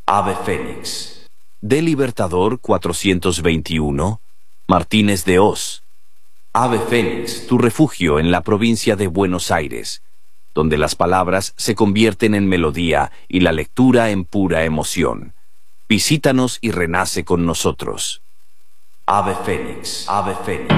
Ave Fénix. De Libertador 421, Martínez de Hoz. Ave Fénix, tu refugio en la provincia de Buenos Aires, donde las palabras se convierten en melodía y la lectura en pura emoción. Visítanos y renace con nosotros. Ave Fénix, Ave Fénix.